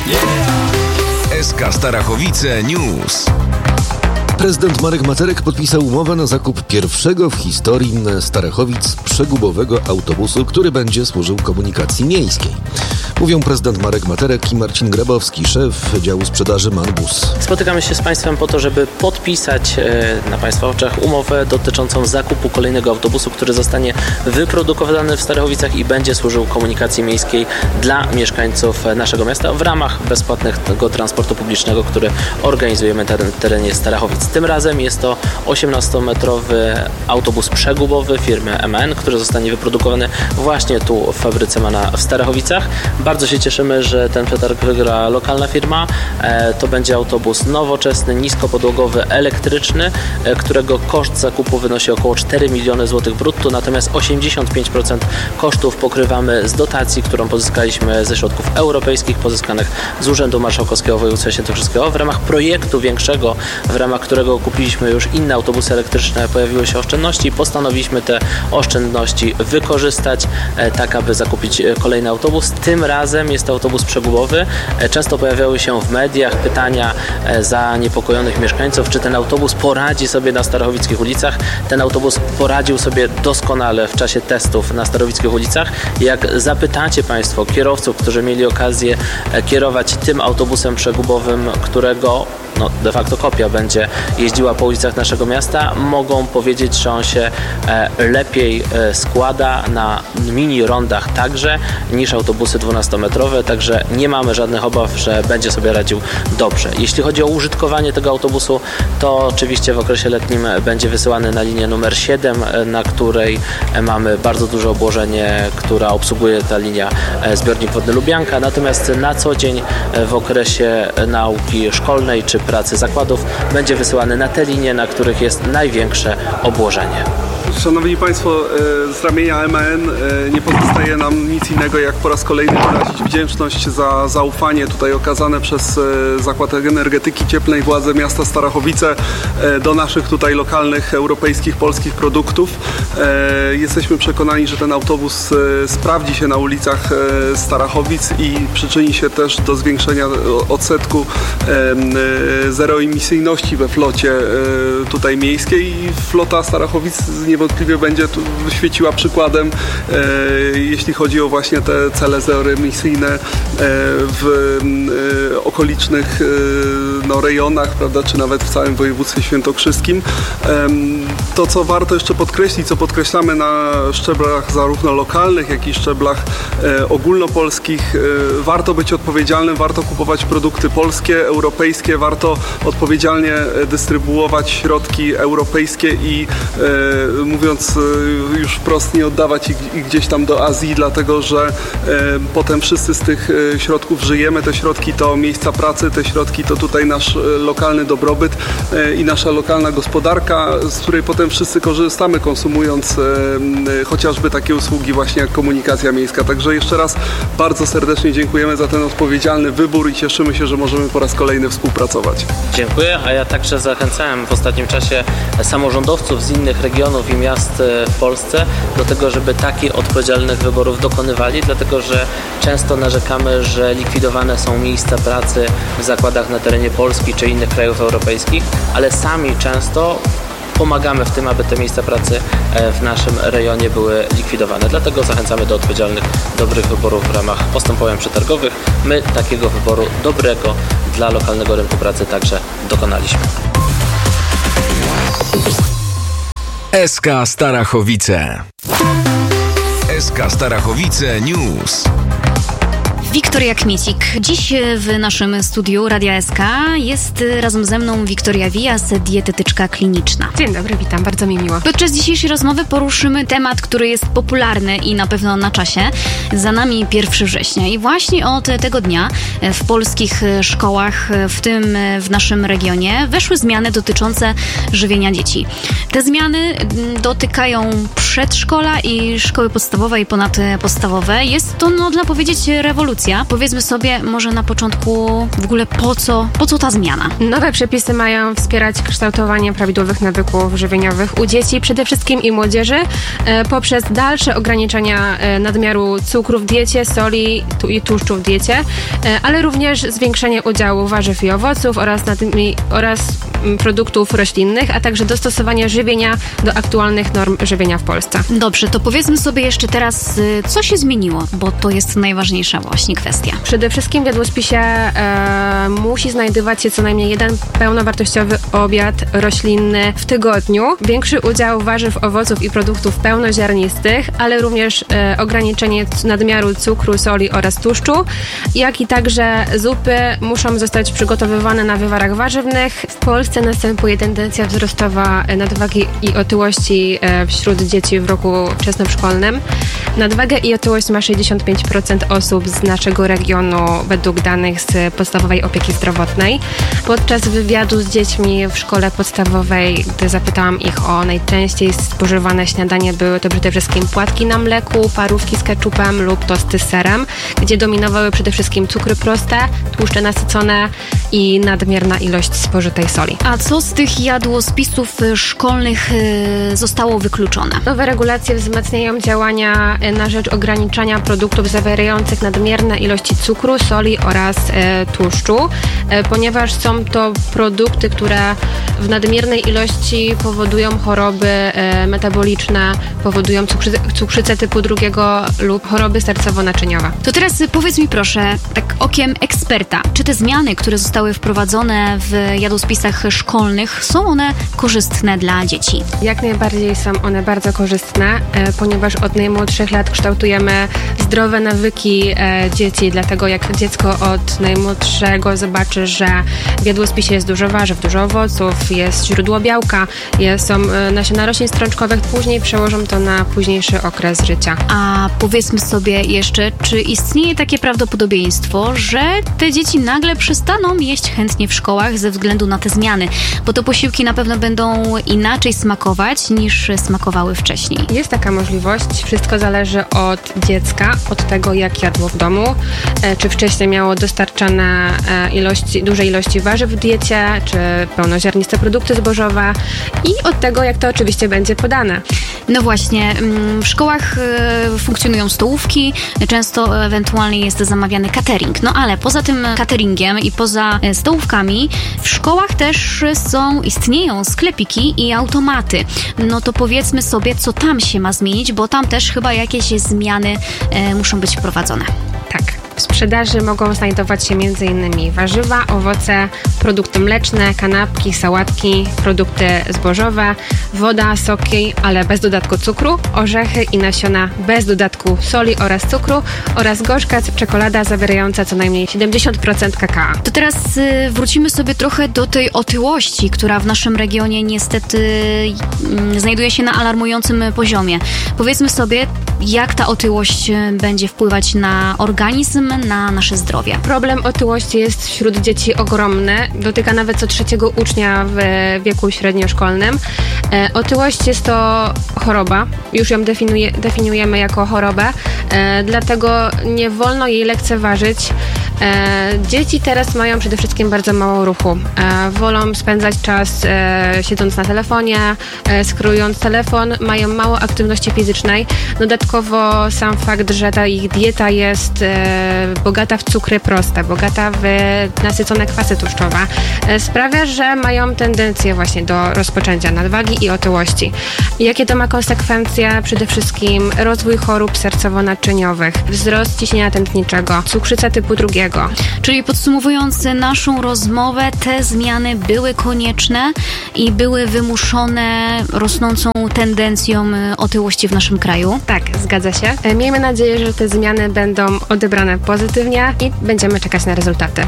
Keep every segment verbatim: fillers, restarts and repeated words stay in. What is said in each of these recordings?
S K Starachowice News. Prezydent Marek Materek podpisał umowę na zakup pierwszego w historii Starachowic przegubowego autobusu, który będzie służył komunikacji miejskiej. Mówią prezydent Marek Materek i Marcin Grabowski, szef działu sprzedaży MAN-Bus. Spotykamy się z Państwem po to, żeby podpisać e, na Państwa oczach umowę dotyczącą zakupu kolejnego autobusu, który zostanie wyprodukowany w Starachowicach i będzie służył komunikacji miejskiej dla mieszkańców naszego miasta w ramach bezpłatnego transportu publicznego, który organizujemy na terenie Starachowic. Tym razem jest to osiemnastometrowy autobus przegubowy firmy M A N, który zostanie wyprodukowany właśnie tu w fabryce MAN-a w Starachowicach. Bardzo się cieszymy, że ten przetarg wygra lokalna firma. E, to będzie autobus nowoczesny, niskopodłogowy, elektryczny, e, którego koszt zakupu wynosi około cztery miliony złotych brutto, natomiast osiemdziesiąt pięć procent kosztów pokrywamy z dotacji, którą pozyskaliśmy ze środków europejskich, pozyskanych z Urzędu Marszałkowskiego Województwa Świętokrzyskiego. W ramach projektu większego, w ramach którego kupiliśmy już inne autobusy elektryczne, pojawiły się oszczędności i postanowiliśmy te oszczędności wykorzystać, e, tak aby zakupić kolejny autobus. Tym razem jest to autobus przegubowy. Często pojawiały się w mediach pytania zaniepokojonych mieszkańców, czy ten autobus poradzi sobie na starochowickich ulicach. Ten autobus poradził sobie doskonale w czasie testów na starochowickich ulicach. Jak zapytacie Państwo kierowców, którzy mieli okazję kierować tym autobusem przegubowym, którego no, de facto kopia będzie jeździła po ulicach naszego miasta, mogą powiedzieć, że on się e, lepiej e, składa na mini rondach także niż autobusy dwunastometrowe, także nie mamy żadnych obaw, że będzie sobie radził dobrze. Jeśli chodzi o użytkowanie tego autobusu, to oczywiście w okresie letnim będzie wysyłany na linię numer siedem, na której mamy bardzo duże obłożenie, która obsługuje ta linia zbiornik wodny Lubianka, natomiast na co dzień w okresie nauki szkolnej czy pracy zakładów będzie wysyłany na te linie, na których jest największe obłożenie. Szanowni Państwo, z ramienia M A N nie pozostaje nam nic innego, jak po raz kolejny wyrazić wdzięczność za zaufanie tutaj okazane przez Zakład Energetyki Cieplnej, władze miasta Starachowice do naszych tutaj lokalnych, europejskich, polskich produktów. Jesteśmy przekonani, że ten autobus sprawdzi się na ulicach Starachowic i przyczyni się też do zwiększenia odsetku zeroemisyjności we flocie tutaj miejskiej i flota Starachowic niewątpliwie będzie tu świeciła przykładem, e, jeśli chodzi o właśnie te cele zeroemisyjne e, w e, okolicznych e, no, rejonach, prawda, czy nawet w całym województwie świętokrzyskim. E, to, co warto jeszcze podkreślić, co podkreślamy na szczeblach zarówno lokalnych, jak i szczeblach e, ogólnopolskich, e, warto być odpowiedzialnym, warto kupować produkty polskie, europejskie, warto odpowiedzialnie dystrybuować środki europejskie i e, mówiąc już wprost, nie oddawać ich gdzieś tam do Azji, dlatego że e, potem wszyscy z tych e, środków żyjemy. Te środki to miejsca pracy, te środki to tutaj nasz e, lokalny dobrobyt e, i nasza lokalna gospodarka, z której potem wszyscy korzystamy, konsumując e, e, chociażby takie usługi właśnie jak komunikacja miejska. Także jeszcze raz bardzo serdecznie dziękujemy za ten odpowiedzialny wybór i cieszymy się, że możemy po raz kolejny współpracować. Dziękuję, a ja także zachęcałem w ostatnim czasie samorządowców z innych regionów i miast w Polsce do tego, żeby takich odpowiedzialnych wyborów dokonywali, dlatego że często narzekamy, że likwidowane są miejsca pracy w zakładach na terenie Polski czy innych krajów europejskich, ale sami często pomagamy w tym, aby te miejsca pracy w naszym rejonie były likwidowane. Dlatego zachęcamy do odpowiedzialnych, dobrych wyborów w ramach postępowań przetargowych. My takiego wyboru dobrego dla lokalnego rynku pracy także dokonaliśmy. S K Starachowice. S K Starachowice News. Wiktoria Kmiecik. Dziś w naszym studiu Radia S K jest razem ze mną Wiktoria Wijas, dietetyczka kliniczna. Dzień dobry, witam, bardzo mi miło. Podczas dzisiejszej rozmowy poruszymy temat, który jest popularny i na pewno na czasie. Za nami pierwszego września i właśnie od tego dnia w polskich szkołach, w tym w naszym regionie, weszły zmiany dotyczące żywienia dzieci. Te zmiany dotykają przedszkola i szkoły podstawowe i ponadpodstawowe. Jest to, no, można powiedzieć, rewolucja. regulacja. Powiedzmy sobie może na początku w ogóle po co, po co ta zmiana? Nowe przepisy mają wspierać kształtowanie prawidłowych nawyków żywieniowych u dzieci, przede wszystkim i młodzieży, e, poprzez dalsze ograniczenia e, nadmiaru cukru w diecie, soli tu, i tłuszczu w diecie, e, ale również zwiększenie udziału warzyw i owoców oraz, nadmi, oraz m, produktów roślinnych, a także dostosowanie żywienia do aktualnych norm żywienia w Polsce. Dobrze, to powiedzmy sobie jeszcze teraz, co się zmieniło, bo to jest najważniejsza właśnie kwestia. Przede wszystkim w jadłospisie e, musi znajdować się co najmniej jeden pełnowartościowy obiad roślinny w tygodniu, większy udział warzyw, owoców i produktów pełnoziarnistych, ale również e, ograniczenie nadmiaru cukru, soli oraz tłuszczu, jak i także zupy muszą zostać przygotowywane na wywarach warzywnych. W Polsce następuje tendencja wzrostowa nadwagi i otyłości e, wśród dzieci w roku wczesnoszkolnym. Nadwagę i otyłość ma sześćdziesiąt pięć procent osób z naszego regionu według danych z podstawowej opieki zdrowotnej. Podczas wywiadu z dziećmi w szkole podstawowej, gdy zapytałam ich o najczęściej spożywane śniadanie, były to przede wszystkim płatki na mleku, parówki z ketchupem lub tosty z serem, gdzie dominowały przede wszystkim cukry proste, tłuszcze nasycone i nadmierna ilość spożytej soli. A co z tych jadłospisów szkolnych zostało wykluczone? Nowe regulacje wzmacniają działania na rzecz ograniczania produktów zawierających nadmierne ilości cukru, soli oraz e, tłuszczu, e, ponieważ są to produkty, które w nadmiernej ilości powodują choroby e, metaboliczne, powodują cukrzycę, cukrzycę typu drugiego lub choroby sercowo-naczyniowe. To teraz powiedz mi proszę, tak okiem eksperta, czy te zmiany, które zostały wprowadzone w jadłospisach szkolnych, są one korzystne dla dzieci? Jak najbardziej są one bardzo korzystne, e, ponieważ od najmłodszych lat kształtujemy zdrowe nawyki e, dzieci, dlatego jak dziecko od najmłodszego zobaczy, że w jadłospisie jest dużo warzyw, dużo owoców, jest źródło białka, jest, są e, nasiona roślin strączkowych, później przełożą to na późniejszy okres życia. A powiedzmy sobie jeszcze, czy istnieje takie prawdopodobieństwo, że te dzieci nagle przestaną jeść chętnie w szkołach ze względu na te zmiany, bo to posiłki na pewno będą inaczej smakować niż smakowały wcześniej. Jest taka możliwość, wszystko zależy od dziecka, od tego jak jadło w domu, e, czy wcześniej miało dostarczane e, ilości, duże ilości warzyw w diecie, czy pełnoziarniste produkty zbożowe i od tego jak to oczywiście będzie podane. No właśnie, w szkołach funkcjonują stołówki, często ewentualnie jest zamawiany catering, no ale poza tym cateringiem i poza stołówkami w szkołach też są, istnieją sklepiki i automaty. No to powiedzmy sobie, co tam się ma zmienić, bo tam też chyba jakieś zmiany e, muszą być wprowadzone. Tak. W sprzedaży mogą znajdować się między innymi warzywa, owoce, produkty mleczne, kanapki, sałatki, produkty zbożowe, woda, soki, ale bez dodatku cukru, orzechy i nasiona bez dodatku soli oraz cukru oraz gorzka czekolada zawierająca co najmniej siedemdziesiąt procent kakao. To teraz y, wrócimy sobie trochę do tej otyłości, która w naszym regionie niestety y, znajduje się na alarmującym poziomie. Powiedzmy sobie, jak ta otyłość będzie wpływać na organizm, na nasze zdrowie. Problem otyłości jest wśród dzieci ogromny. Dotyka nawet co trzeciego ucznia w wieku średnioszkolnym. E, otyłość jest to choroba. Już ją definiuje, definiujemy jako chorobę. E, dlatego nie wolno jej lekceważyć. E, dzieci teraz mają przede wszystkim bardzo mało ruchu. E, wolą spędzać czas e, siedząc na telefonie, e, skrólując telefon, mają mało aktywności fizycznej. Dodatkowo sam fakt, że ta ich dieta jest e, bogata w cukry proste, bogata w nasycone kwasy tłuszczowe, e, sprawia, że mają tendencję właśnie do rozpoczęcia nadwagi i otyłości. Jakie to ma konsekwencje? Przede wszystkim rozwój chorób sercowo-naczyniowych, wzrost ciśnienia tętniczego, cukrzyca typu drugiego. Czyli podsumowując naszą rozmowę, te zmiany były konieczne i były wymuszone rosnącą tendencją otyłości w naszym kraju. Tak, zgadza się. E, miejmy nadzieję, że te zmiany będą odebrane pozytywnie i będziemy czekać na rezultaty.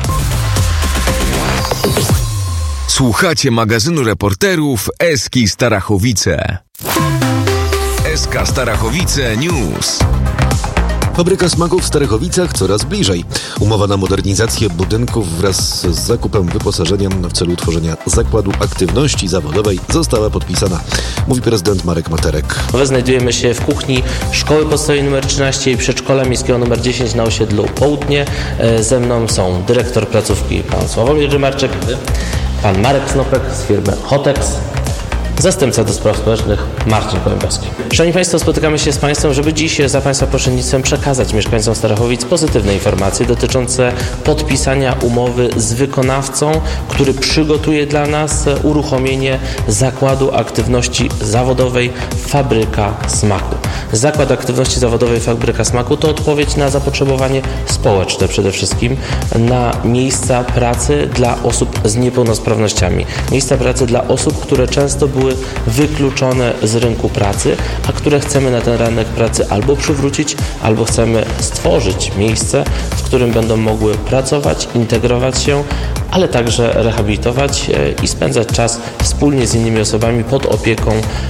Słuchacie magazynu reporterów Eski Starachowice. Eska Starachowice News. Fabryka smaków w Starechowicach coraz bliżej. Umowa na modernizację budynków wraz z zakupem wyposażenia w celu utworzenia zakładu aktywności zawodowej została podpisana, mówi prezydent Marek Materek. Znajdujemy się w kuchni Szkoły Podstawowej nr trzynaście i Przedszkola Miejskiego nr dziesięć na osiedlu Południe. Ze mną są dyrektor placówki pan Sławomir Rymarczyk, pan Marek Snopek z firmy Hotex, zastępca do spraw społecznych Marcin Gołębiowski. Szanowni Państwo, spotykamy się z Państwem, żeby dziś za Państwa pośrednictwem przekazać mieszkańcom Starechowic pozytywne informacje dotyczące podpisania umowy z wykonawcą, który przygotuje dla nas uruchomienie Zakładu Aktywności Zawodowej Fabryka Smaku. Zakład Aktywności Zawodowej Fabryka Smaku to odpowiedź na zapotrzebowanie społeczne przede wszystkim, na miejsca pracy dla osób z niepełnosprawnościami. Miejsca pracy dla osób, które często były wykluczone z rynku pracy, a które chcemy na ten rynek pracy albo przywrócić, albo chcemy stworzyć miejsce, w którym będą mogły pracować, integrować się, ale także rehabilitować i spędzać czas wspólnie z innymi osobami pod opieką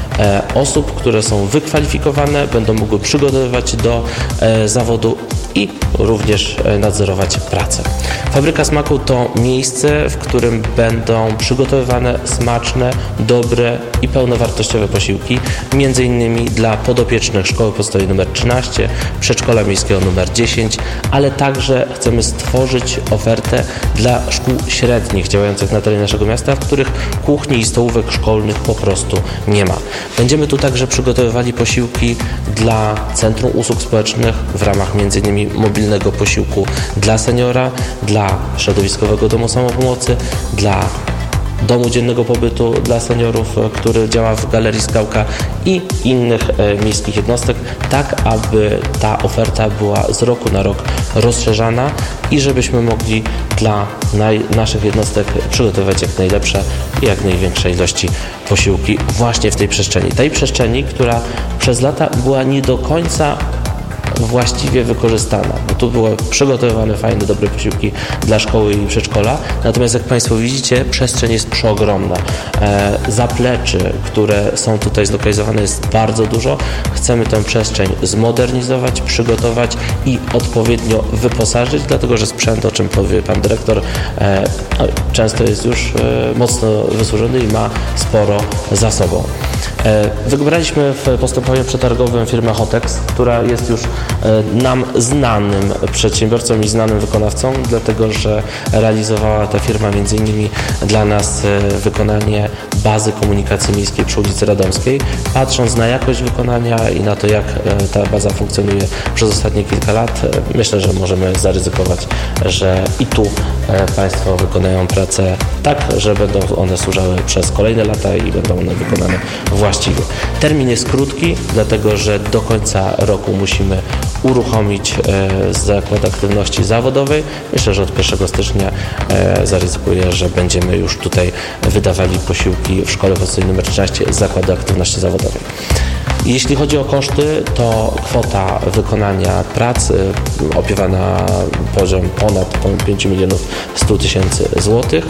osób, które są wykwalifikowane, będą mogły przygotowywać do zawodu i również nadzorować pracę. Fabryka Smaku to miejsce, w którym będą przygotowywane smaczne, dobre i pełnowartościowe posiłki, między innymi dla podopiecznych Szkoły Podstawowej nr trzynaście, Przedszkola Miejskiego nr dziesięć, ale także chcemy stworzyć ofertę dla szkół średnich działających na terenie naszego miasta, w których kuchni i stołówek szkolnych po prostu nie ma. Będziemy tu także przygotowywali posiłki dla Centrum Usług Społecznych w ramach między innymi mobilnego posiłku dla seniora, dla środowiskowego domu samopomocy, dla Domu Dziennego Pobytu dla Seniorów, który działa w Galerii Skałka i innych e, miejskich jednostek, tak aby ta oferta była z roku na rok rozszerzana i żebyśmy mogli dla naj, naszych jednostek przygotować jak najlepsze i jak największej ilości posiłki właśnie w tej przestrzeni. Tej przestrzeni, która przez lata była nie do końca właściwie wykorzystana, bo tu były przygotowywane fajne, dobre posiłki dla szkoły i przedszkola, natomiast jak Państwo widzicie, przestrzeń jest przeogromna. E, zapleczy, które są tutaj zlokalizowane, jest bardzo dużo. Chcemy tę przestrzeń zmodernizować, przygotować i odpowiednio wyposażyć, dlatego że sprzęt, o czym powie Pan Dyrektor, e, często jest już e, mocno wysłużony i ma sporo za sobą. E, wybraliśmy w postępowaniu przetargowym firmę Hotex, która jest już nam znanym przedsiębiorcą i znanym wykonawcą, dlatego że realizowała ta firma między innymi dla nas wykonanie bazy komunikacji miejskiej przy ulicy Radomskiej. Patrząc na jakość wykonania i na to, jak ta baza funkcjonuje przez ostatnie kilka lat, myślę, że możemy zaryzykować, że i tu Państwo wykonają pracę tak, że będą one służały przez kolejne lata i będą one wykonane właściwie. Termin jest krótki, dlatego że do końca roku musimy uruchomić e, Zakład Aktywności Zawodowej. Myślę, że od pierwszego stycznia e, zaryzykuję, że będziemy już tutaj wydawali posiłki w Szkole Podstawowej nr trzynaście z Zakładu Aktywności Zawodowej. Jeśli chodzi o koszty, to kwota wykonania pracy opiewa na poziom ponad pięć milionów sto tysięcy złotych,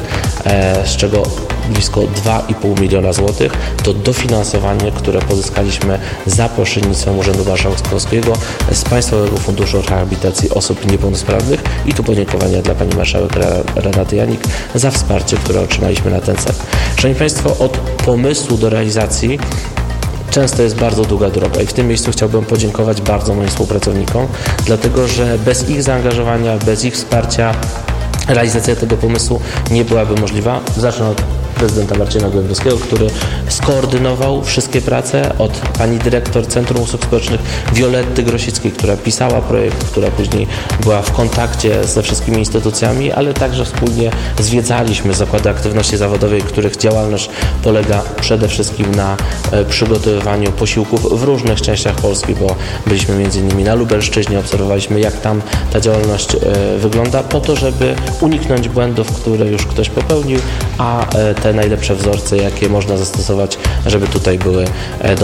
z czego blisko dwa i pół miliona złotych to dofinansowanie, które pozyskaliśmy za pośrednictwem Urzędu Marszałkowskiego z Państwowego Funduszu Rehabilitacji Osób Niepełnosprawnych i tu podziękowania dla Pani Marszałek Renaty Janik za wsparcie, które otrzymaliśmy na ten cel. Szanowni Państwo, od pomysłu do realizacji często jest bardzo długa droga i w tym miejscu chciałbym podziękować bardzo moim współpracownikom, dlatego że bez ich zaangażowania, bez ich wsparcia realizacja tego pomysłu nie byłaby możliwa. Zacznę od prezydenta Marcina Gołębiowskiego, który skoordynował wszystkie prace, od pani dyrektor Centrum Usług Społecznych Violetty Grosickiej, która pisała projekt, która później była w kontakcie ze wszystkimi instytucjami, ale także wspólnie zwiedzaliśmy zakłady aktywności zawodowej, których działalność polega przede wszystkim na e, przygotowywaniu posiłków w różnych częściach Polski, bo byliśmy między innymi na Lubelszczyźnie, obserwowaliśmy, jak tam ta działalność e, wygląda, po to, żeby uniknąć błędów, które już ktoś popełnił, a e, te najlepsze wzorce, jakie można zastosować, żeby tutaj były do